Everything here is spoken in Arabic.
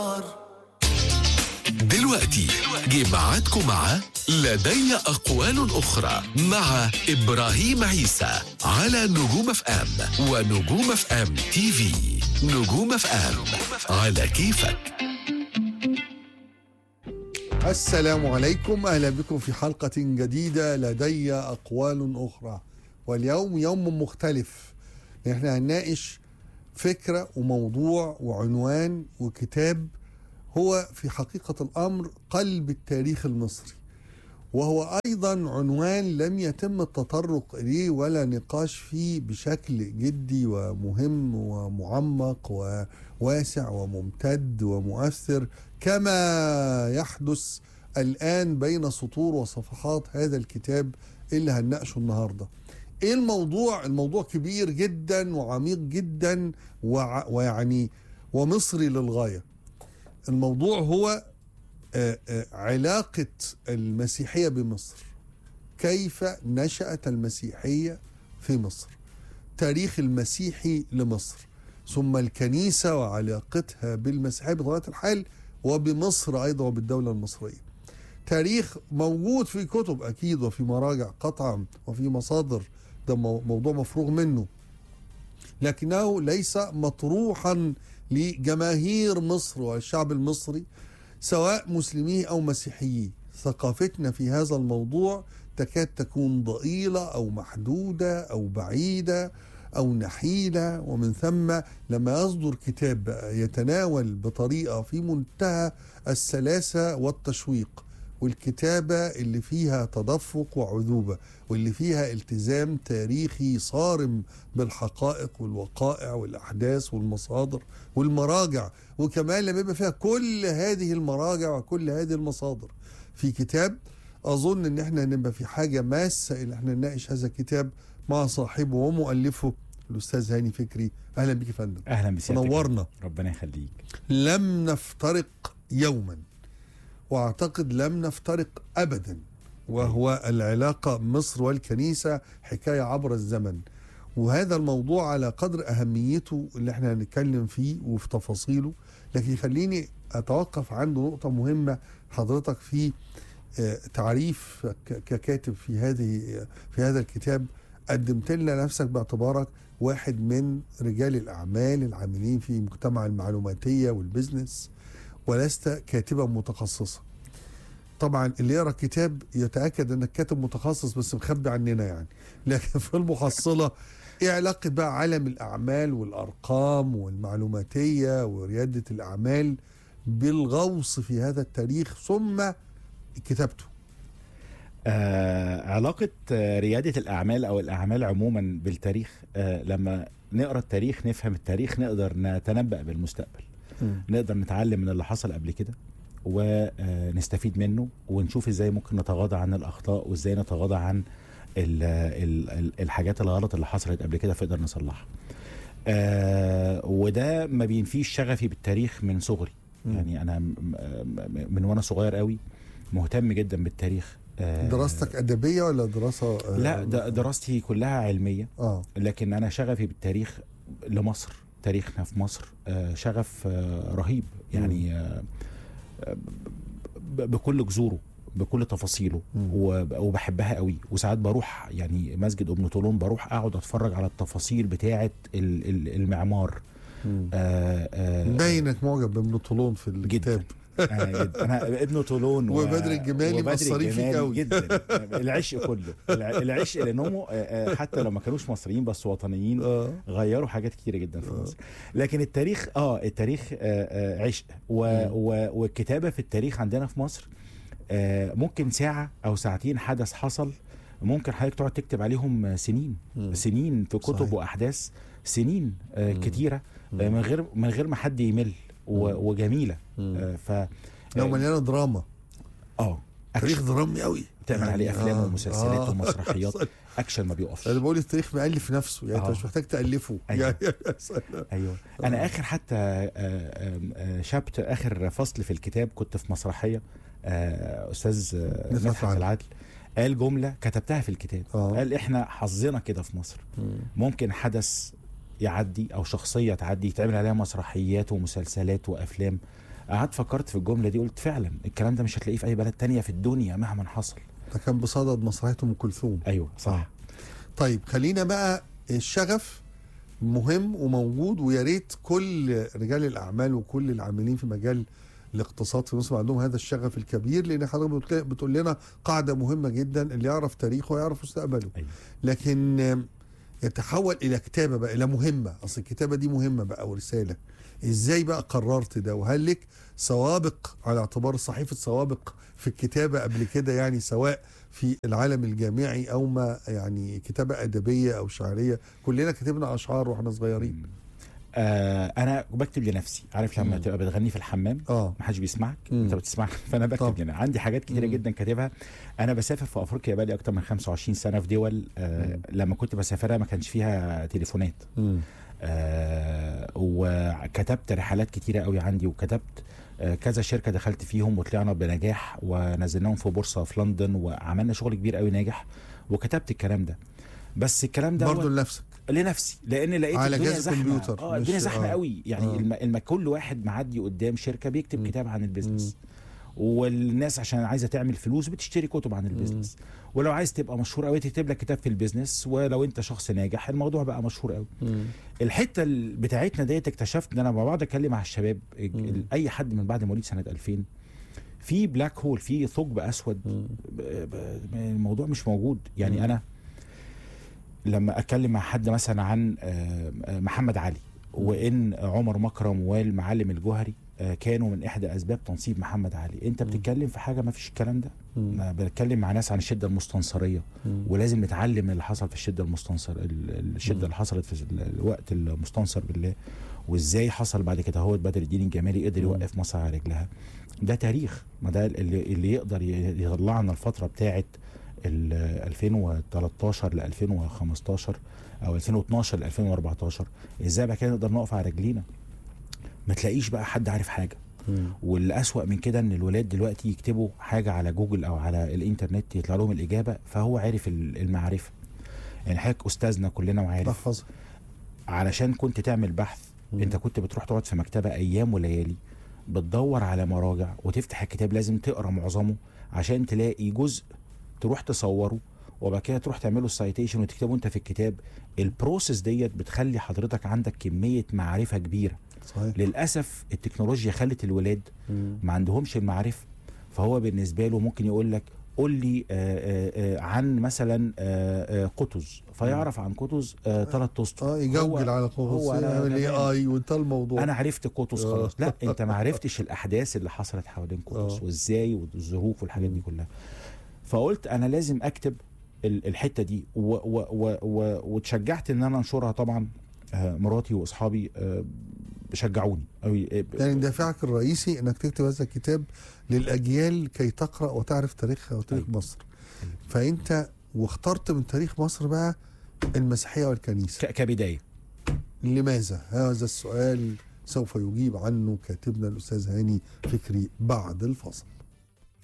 دلوقتي جه ميعادكم مع لدي أقوال أخرى مع إبراهيم عيسى على نجوم اف ام ونجوم اف ام تي في. نجوم اف ام على كيفك. السلام عليكم، أهلا بكم في حلقة جديدة لدي أقوال أخرى. واليوم يوم مختلف، احنا هنناقش فكرة وموضوع وعنوان وكتاب هو في حقيقة الأمر قلب التاريخ المصري، وهو أيضا عنوان لم يتم التطرق إليه ولا نقاش فيه بشكل جدي ومهم ومعمق وواسع وممتد ومؤثر كما يحدث الآن بين سطور وصفحات هذا الكتاب اللي هنناقشه النهاردة. إيه الموضوع؟ الموضوع كبير جدا وعميق جدا ويعني ومصري للغاية. الموضوع هو علاقة المسيحية بمصر، كيف نشأت المسيحية في مصر، تاريخ المسيحي لمصر، ثم الكنيسة وعلاقتها بالمسيحية بطبيعة الحال وبمصر أيضا وبالدولة المصرية. تاريخ موجود في كتب أكيد وفي مراجع قطعا وفي مصادر، ده موضوع مفروغ منه، لكنه ليس مطروحا لجماهير مصر والشعب المصري سواء مسلميه أو مسيحييه. ثقافتنا في هذا الموضوع تكاد تكون ضئيلة أو محدودة أو بعيدة أو نحيلة، ومن ثم لما يصدر كتاب يتناول بطريقة في منتهى السلاسة والتشويق، والكتابة اللي فيها تدفق وعذوبة واللي فيها التزام تاريخي صارم بالحقائق والوقائع والأحداث والمصادر والمراجع، وكمان لما يبقى فيها كل هذه المراجع وكل هذه المصادر في كتاب، أظن إن احنا نبقى في حاجة ماسة إن احنا نناقش هذا الكتاب مع صاحبه ومؤلفه الأستاذ هاني فكري. أهلا بك يا فندم. أهلا بسيادتك، نورنا. ربنا يخليك. لم نفترق يوما، واعتقد لم نفترق ابدا، وهو العلاقة مصر والكنيسة حكاية عبر الزمن. وهذا الموضوع على قدر اهميته اللي احنا هنتكلم فيه وفي تفاصيله، لكن خليني اتوقف عند نقطة مهمة. حضرتك في تعريف ككاتب في هذا الكتاب قدمت لنا نفسك باعتبارك واحد من رجال الاعمال العاملين في مجتمع المعلوماتية والبزنس، ولست كاتبا متخصصا. طبعا اللي يقرا الكتاب يتاكد انك كاتب متخصص بس مخبي عننا يعني، لكن في المحصله ايه علاقه بقى عالم الاعمال والارقام والمعلوماتيه ورياده الاعمال بالغوص في هذا التاريخ ثم كتابته؟ علاقه رياده الاعمال او الاعمال عموما بالتاريخ، لما نقرا التاريخ نفهم التاريخ نقدر نتنبأ بالمستقبل، نقدر نتعلم من اللي حصل قبل كده ونستفيد منه، ونشوف ازاي ممكن نتغاضى عن الاخطاء وازاي نتغاضى عن الحاجات الغلط اللي حصلت قبل كده فنقدر نصلحها. وده ما بينفيش شغفي بالتاريخ من صغري. يعني انا من وانا صغير قوي مهتم جدا بالتاريخ. دراستك أدبية ولا دراسة؟ لا، دراستي كلها علمية. لكن انا شغفي بالتاريخ لمصر، تاريخنا في مصر شغف رهيب يعني، بكل جذوره بكل تفاصيله، وبحبها قوي. وساعات بروح يعني مسجد ابن طولون، بروح اقعد اتفرج على التفاصيل بتاعه المعمار. باينك معجب بابن طولون في الكتاب. انا ابن طولون وبدر الجمالي مصريين فيك قوي جدا. العشق كله، العشق لانهم حتى لو ما كانوش مصريين بس وطنيين، غيروا حاجات كتيره جدا في مصر. لكن التاريخ التاريخ عشق، والكتابه في التاريخ عندنا في مصر ممكن ساعه او ساعتين حدث حصل، ممكن حضرتك تقعد تكتب عليهم سنين سنين في كتب. صحيح. واحداث سنين كتيره من غير ما حد يمل، وجميله. لو مليانه دراما، تاريخ درامي قوي، تعمل عليه افلام ومسلسلات ومسرحيات. اكشن ما بيقفش. انا بقول التاريخ مألف نفسه يعني، انت مش محتاج تألفه. أيوة. ايوه. انا اخر حتى اخر فصل في الكتاب كنت في مسرحيه، استاذ مدحت العدل قال جمله كتبتها في الكتاب. قال احنا حظنا كده في مصر، ممكن حدث يعدي او شخصيه تعدي يتعمل عليها مسرحيات ومسلسلات وافلام، قعدت فكرت في الجمله دي، قلت فعلا الكلام ده مش هتلاقيه في اي بلد تانية في الدنيا مهما حصل. ده كان بصدد مسرحيه ام كلثوم. ايوه صح. طيب خلينا بقى، الشغف مهم وموجود، ويا ريت كل رجال الاعمال وكل العاملين في مجال الاقتصاد في مصر عندهم هذا الشغف الكبير، لان حضرتك بتقول لنا قاعده مهمه جدا، اللي يعرف تاريخه يعرف مستقبله. أيوة. لكن يتحول الى كتابه بقى، الى مهمه، اصل الكتابه دي مهمه بقى ورساله. ازاي بقى قررت ده؟ وهل لك سوابق على اعتبار صحيفه سوابق في الكتابه قبل كده، يعني سواء في العالم الجامعي او ما يعني كتابه ادبيه او شعريه؟ كلنا كتبنا اشعار واحنا صغيرين. انا بكتب لنفسي، عارف لما تبقى بتغني في الحمام ما حدش بيسمعك، انت بتسمعك، فانا بكتب لنفسي. عندي حاجات كتيره جدا كاتبها. انا بسافر في افريقيا بقالي اكتر من 25 سنه في دول لما كنت بسافرها ما كانش فيها تليفونات. وكتبت رحلات كتيره قوي عندي، وكتبت كذا شركه دخلت فيهم وطلعنا بنجاح، ونزلناهم في بورصه في لندن، وعملنا شغل كبير قوي ناجح، وكتبت الكلام ده. بس الكلام ده برضه لنفسك؟ لنفسي، لان لقيت على الدنيا جهاز زحمه. كمبيوتر الدنيا زحمه قوي يعني. كل واحد معدي قدام شركه بيكتب كتاب عن البيزنس، والناس عشان عايزه تعمل فلوس بتشتري كتب عن البيزنس. ولو عايز تبقى مشهور قوي تكتب لك كتاب في البيزنس، ولو انت شخص ناجح الموضوع بقى مشهور قوي. الحته بتاعتنا ديت اكتشفت ان انا لما بقعد اتكلم مع الشباب، اي حد من بعد مواليد سنه 2000 في بلاك هول، في ثقب اسود. الموضوع مش موجود. يعني انا لما اتكلم مع حد مثلا عن محمد علي، وان عمر مكرم والمعلم الجوهري كانوا من احدى اسباب تنصيب محمد علي، انت بتتكلم في حاجه ما فيش الكلام ده. انا بتكلم مع ناس عن الشده المستنصريه، ولازم نتعلم اللي حصل في الشده المستنصر، الشده اللي حصلت في الوقت المستنصر بالله، وازاي حصل بعد كده هو بدر الدين الجمالي قدر يوقف مصر على رجلها. ده تاريخ، ما ده اللي يقدر يطلعنا الفتره بتاعه 2013 ل 2015 او 2012 ل 2014، ازاي بقى كده نقدر نقف على رجلينا. ما تلاقيش بقى حد عارف حاجه. والاسوأ من كده ان الولاد دلوقتي يكتبوا حاجه على جوجل او على الانترنت يطلع لهم الاجابه، فهو عارف المعرفه. يعني حضرتك استاذنا كلنا وعارف، علشان كنت تعمل بحث انت كنت بتروح تقعد في مكتبه ايام وليالي بتدور على مراجع، وتفتح الكتاب لازم تقرا معظمه عشان تلاقي جزء تروح تصوره، وبعد كده تروح تعمله السايتيشن وتكتبه انت في الكتاب. البروسيس ديت بتخلي حضرتك عندك كميه معرفه كبيره. صحيح. للاسف التكنولوجيا خلت الولاد ما عندهمش المعرفه، فهو بالنسبه له ممكن يقول لك قول لي عن مثلا قطز، فيعرف عن قطز 3 اسطر، يجوجل على قطز، يعمل اي وانت الموضوع انا عرفت قطز خلاص. لا، انت ما عرفتش الاحداث اللي حصلت حوالين قطز وازاي والظروف والحاجات دي كلها. فقلت انا لازم اكتب الحته دي، وتشجعت ان انا انشرها. طبعا مراتي واصحابي شجعوني قوي. يعني دافعك الرئيسي انك تكتب هذا الكتاب للاجيال كي تقرا وتعرف تاريخها وتاريخ مصر. فانت واخترت من تاريخ مصر بقى المسيحيه والكنيسه كبدايه. لماذا؟ هذا السؤال سوف يجيب عنه كاتبنا الاستاذ هاني فكري بعد الفاصل.